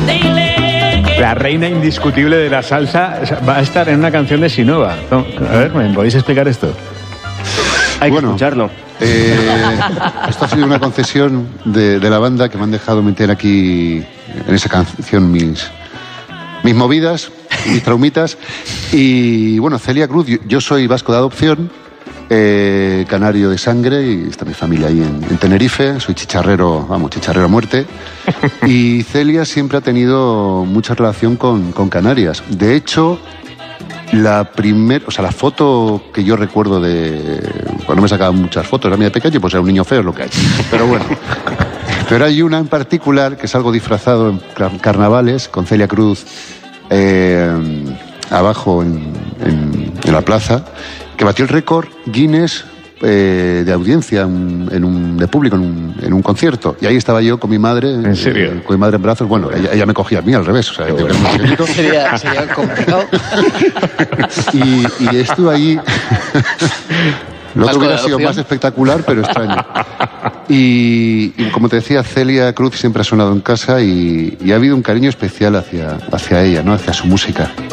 La reina indiscutible de la salsa va a estar en una canción de Sinova. A ver, ¿me podéis explicar esto? Hay que escucharlo. Esto ha sido una concesión de la banda que me han dejado meter aquí en esa canción mis movidas, mis traumitas. Y bueno, Celia Cruz, yo soy vasco de adopción, canario de sangre, y está mi familia ahí en Tenerife. Soy chicharrero, chicharrero a muerte. Y Celia siempre ha tenido mucha relación con Canarias. De hecho, la foto que yo recuerdo pues no me sacaba muchas fotos, era muy pequeño, pues era un niño feo, es lo que hay. Pero bueno. Pero hay una en particular que es algo disfrazado en carnavales, con Celia Cruz abajo en la plaza, que batió el récord Guinness de audiencia de público en un concierto. Y ahí estaba yo con mi madre. ¿En serio? Con mi madre en brazos. Bueno, ella me cogía a mí al revés. O sea, sería complicado. Y estuve allí. Lo otro hubiera sido más espectacular, pero extraño. Y como te decía, Celia Cruz siempre ha sonado en casa y ha habido un cariño especial hacia ella, ¿no? Hacia su música.